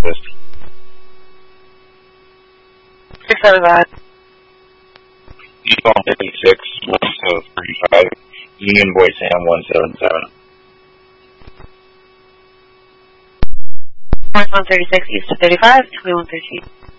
List. 675. East 156, 1735, Union Boy Sam 177. 136 East to 35, 2113.